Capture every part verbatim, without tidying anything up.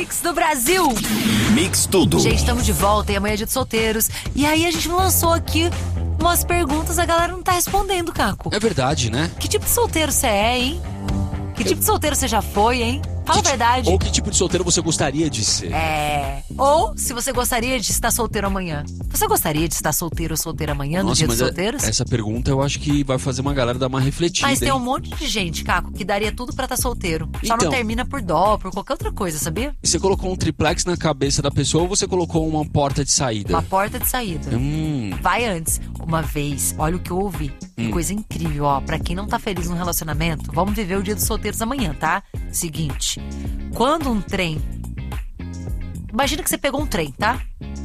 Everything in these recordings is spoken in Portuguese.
Mix do Brasil. Mix tudo. Gente, estamos de volta e amanhã é dia de solteiros. E aí a gente lançou aqui umas perguntas, a galera não tá respondendo, Caco. É verdade, né? Que tipo de solteiro você é, hein? Que tipo de solteiro você já foi, hein? Fala a verdade. Ou que tipo de solteiro você gostaria de ser? É. Ou se você gostaria de estar solteiro amanhã. Você gostaria de estar solteiro ou solteira amanhã, no Nossa, dia dos mas solteiros? É, essa pergunta eu acho que vai fazer uma galera dar uma refletida. Mas tem hein? um monte de gente, Caco, que daria tudo pra estar solteiro. Só Então. não termina por dó, por qualquer outra coisa, sabia? E você colocou um triplex na cabeça da pessoa ou você colocou uma porta de saída? Uma porta de saída. Hum. Vai antes. Uma vez, olha o que eu ouvi. Que Hum. coisa incrível, ó. Pra quem não tá feliz no relacionamento, vamos viver o dia dos solteiros amanhã, tá? Seguinte. Quando um trem... Imagina que você pegou um trem, tá?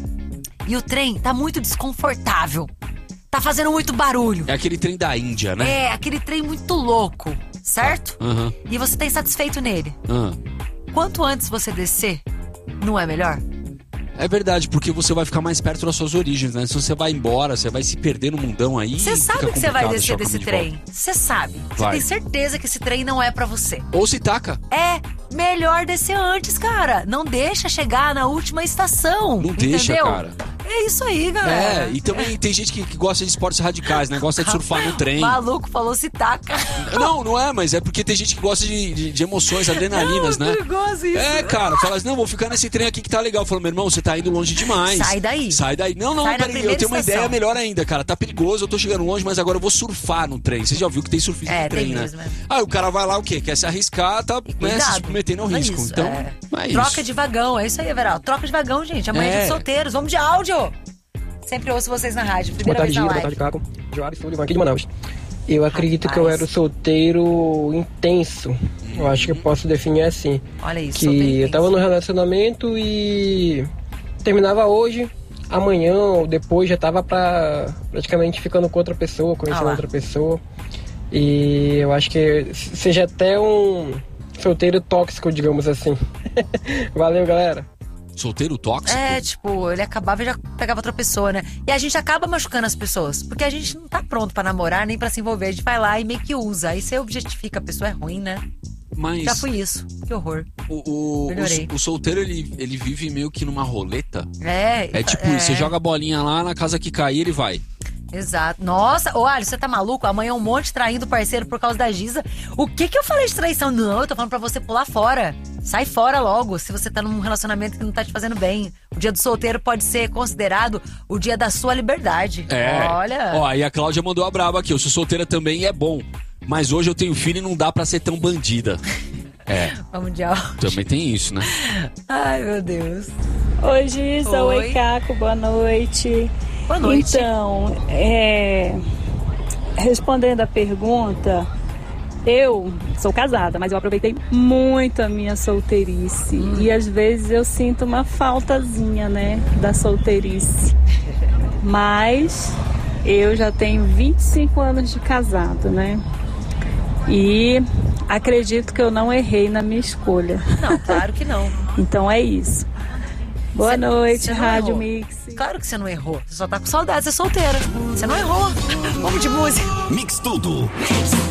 E o trem tá muito desconfortável. Tá fazendo muito barulho. É aquele trem da Índia, né? É, aquele trem muito louco, certo? Aham. E você tá insatisfeito nele. Aham. Quanto antes você descer, não é melhor? É verdade, porque você vai ficar mais perto das suas origens, né? Se você vai embora, você vai se perder no mundão aí. Você sabe fica que você vai complicado descer achar o desse caminho de volta. trem. Você sabe. Você Vai. tem certeza que esse trem não é pra você. Ou se taca. É melhor descer antes, cara. Não deixa chegar na última estação. Não deixa, entendeu? cara. É isso aí, galera. É, e também tem gente que, que gosta de esportes radicais, né? Gosta de surfar no trem. O maluco falou se taca. Não, não é, mas é porque tem gente que gosta de, de, de emoções, adrenalinas, Não, é né? perigoso isso. É, cara, fala assim, não, vou ficar nesse trem aqui que tá legal. Fala, meu irmão, você tá indo longe demais. Sai daí. Sai daí. Não, não, Sai na peraí, eu primeira tenho uma estação. ideia melhor ainda, cara. Tá perigoso, eu tô chegando longe, mas agora eu vou surfar no trem. Você já viu que tem surfista É, no trem, tem né? mesmo, é. Aí o cara vai lá, o quê? Quer se arriscar, tá né, se Cuidado. submetendo ao É risco. isso, Então, é. é Troca isso. de vagão, é isso aí, Everaldo. Troca de vagão, gente. Amanhã é dia É. de solteiros. Vamos de áudio. Sempre ouço vocês na rádio. Boa Primeira tarde, vez na Gil. Boa live. tarde, Caco. Joari Sullivan aqui de Manaus. Eu acredito que eu Rapaz. era o solteiro intenso. Eu acho que eu posso definir assim. Olha isso, Que solteiro eu tava no relacionamento e terminava hoje, amanhã ou depois já tava pra, praticamente ficando com outra pessoa, Ah conhecendo lá. outra pessoa. E eu acho que seja até um solteiro tóxico, digamos assim. Valeu, galera. Solteiro tóxico? É, tipo, ele acabava e já pegava outra pessoa, né? E a gente acaba machucando as pessoas. Porque a gente não tá pronto pra namorar nem pra se envolver. A gente vai lá e meio que usa. Aí você objetifica a pessoa, é ruim, né? Mas Já fui isso. Que horror. o, o, Melhorei. o, o solteiro, ele, ele vive meio que numa roleta. É. É tipo isso, você joga a bolinha lá, na casa que cair, ele vai. Exato. Nossa, ô Alisson, você tá maluco? Amanhã um monte traindo o parceiro por causa da Giza. O que que eu falei de traição? Não, eu tô falando pra você pular fora. Sai fora logo, se você tá num relacionamento que não tá te fazendo bem. O dia do solteiro pode ser considerado o dia da sua liberdade. É. Olha. Ó, e a Cláudia mandou a braba aqui. Eu sou solteira também e é bom. Mas hoje eu tenho filho e não dá pra ser tão bandida. É, Vamos de áudio. também tem isso, né? Ai, meu Deus. Oi, Giza. Oi. Oi, Caco. Boa noite. Boa noite. Então, é, respondendo a pergunta, eu sou casada, mas eu aproveitei muito a minha solteirice. Hum. E às vezes eu sinto uma faltazinha, né, da solteirice. Mas eu já tenho vinte e cinco anos de casado, né? E acredito que eu não errei na minha escolha. Não, claro que não. Então é isso. Boa Cê- noite, cê não Rádio errou. Mix. Claro que você não errou. Você só tá com saudade, você é solteira. Você não errou. Vamos de música. Mix tudo.